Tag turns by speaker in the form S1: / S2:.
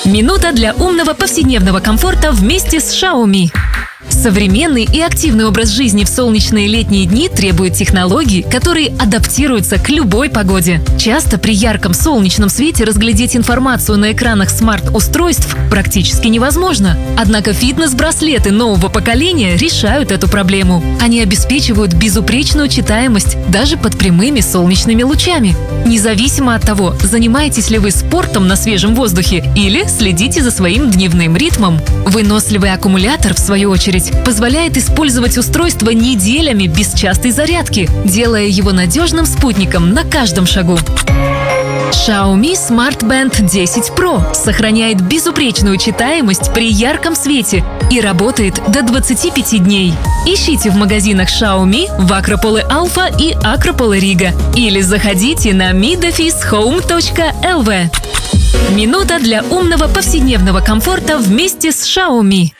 S1: Минута для умного повседневного комфорта вместе с Xiaomi. Современный и активный образ жизни в солнечные летние дни требует технологий, которые адаптируются к любой погоде. Часто при ярком солнечном свете разглядеть информацию на экранах смарт-устройств практически невозможно. Однако фитнес-браслеты нового поколения решают эту проблему. Они обеспечивают безупречную читаемость даже под прямыми солнечными лучами. Независимо от того, занимаетесь ли вы спортом на свежем воздухе или следите за своим дневным ритмом. Выносливый аккумулятор, в свою очередь, позволяет использовать устройство неделями без частой зарядки, делая его надежным спутником на каждом шагу. Xiaomi Smart Band 10 Pro сохраняет безупречную читаемость при ярком свете и работает до 25 дней. Ищите в магазинах Xiaomi в Акрополе Алфа и Акрополе Рига или заходите на midofficehome.lv. Минута для умного повседневного комфорта вместе с Xiaomi.